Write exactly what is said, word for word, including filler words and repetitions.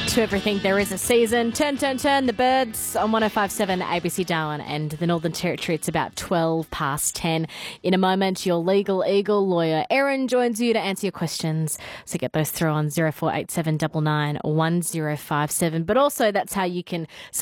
To everything, there is a season. Turn, turn, turn. The Birds on one oh five point seven A B C Darwin and the Northern Territory. It's about twelve past ten. In a moment, your legal eagle lawyer, Erin, joins you to answer your questions. So get those through on zero four eight seven nine nine one zero five seven. But also, that's how you can